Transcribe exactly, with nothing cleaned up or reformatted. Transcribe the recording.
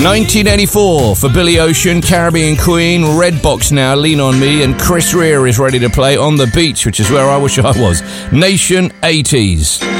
nineteen eighty-four for Billy Ocean, Caribbean Queen, Redbox now, Lean On Me, and Chris Rea is ready to play On the Beach, which is where I wish I was. Nation eighties.